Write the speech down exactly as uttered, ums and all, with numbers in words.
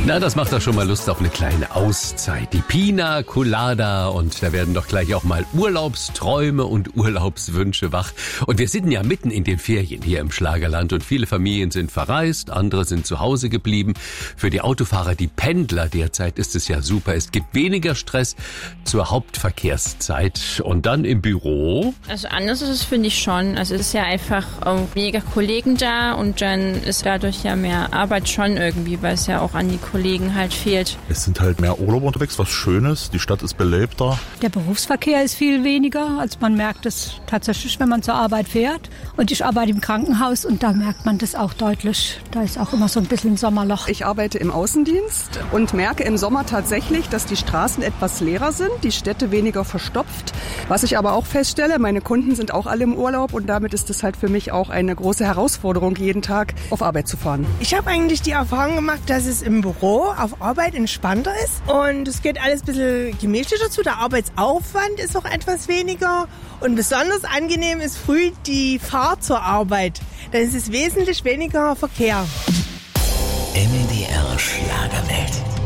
Na, das macht doch schon mal Lust auf eine kleine Auszeit. Die Pina Colada. Und da werden doch gleich auch mal Urlaubsträume und Urlaubswünsche wach. Und wir sind ja mitten in den Ferien hier im Schlagerland. Und viele Familien sind verreist, andere sind zu Hause geblieben. Für die Autofahrer, die Pendler derzeit ist es ja super. Es gibt weniger Stress zur Hauptverkehrszeit. Und dann im Büro. Also anders ist es, finde ich schon. Also es ist ja einfach auch weniger Kollegen da. Und dann ist dadurch ja mehr Arbeit schon irgendwie, weil es ja auch an die Kollegen halt fehlt. Es sind halt mehr Urlauber unterwegs, was Schönes. Die Stadt ist belebter. Der Berufsverkehr ist viel weniger, als man merkt es tatsächlich, wenn man zur Arbeit fährt. Und ich arbeite im Krankenhaus und da merkt man das auch deutlich. Da ist auch immer so ein bisschen Sommerloch. Ich arbeite im Außendienst und merke im Sommer tatsächlich, dass die Straßen etwas leerer sind, die Städte weniger verstopft. Was ich aber auch feststelle, meine Kunden sind auch alle im Urlaub und damit ist es halt für mich auch eine große Herausforderung, jeden Tag auf Arbeit zu fahren. Ich habe eigentlich die Erfahrung gemacht, dass es im Büro auf Arbeit entspannter ist und es geht alles ein bisschen gemächlicher zu. Der Arbeitsaufwand ist auch etwas weniger und besonders angenehm ist früh die Fahrt zur Arbeit. Dann ist es wesentlich weniger Verkehr. M D R Schlagerwelt.